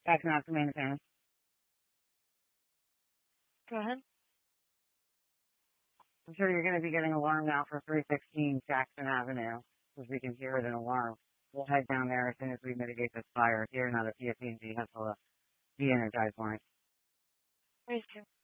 Jackson Avenue, Maintenance. Go ahead. I'm sure you're going to be getting alarm now for 316 Jackson Avenue, because we can hear it in alarm. We'll head down there as soon as we mitigate this fire here now that PSE&G has the de-energized line. Please do.